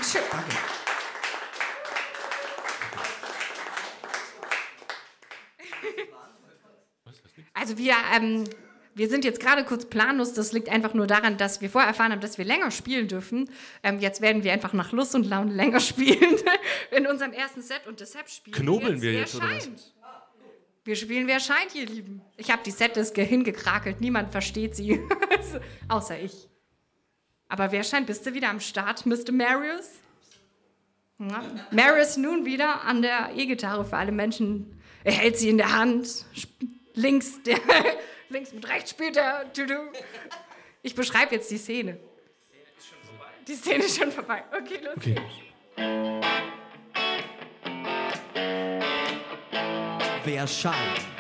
Dankeschön. Danke. Also wir sind jetzt gerade kurz planlos. Das liegt einfach nur daran, dass wir vorher erfahren haben, dass wir länger spielen dürfen. Jetzt werden wir einfach nach Lust und Laune länger spielen in unserem ersten Set. Und deshalb spielen Knobeln wir jetzt oder was? Wir spielen Wer scheint, ihr Lieben. Ich habe die Setliste hingekrakelt. Niemand versteht sie. Außer ich. Aber wer scheint, bist du wieder am Start, Mr. Marius? Ja. Marius nun wieder an der E-Gitarre für alle Menschen. Er hält sie in der Hand. Links mit rechts spielt er. Ich beschreibe jetzt die Szene. Die Szene ist schon vorbei. Okay, los geht's. Wer scheint?